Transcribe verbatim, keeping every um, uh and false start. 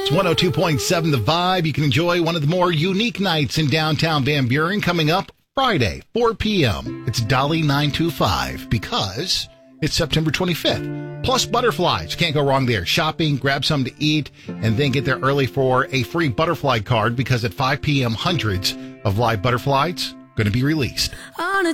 It's one oh two point seven The Vibe. You can enjoy one of the more unique nights in downtown Van Buren coming up Friday, four p.m. It's Dolly nine two five because it's September twenty-fifth. Plus butterflies. Can't go wrong there. Shopping, grab something to eat, and then get there early for a free butterfly card because at five p.m. hundreds of live butterflies going to be released. On a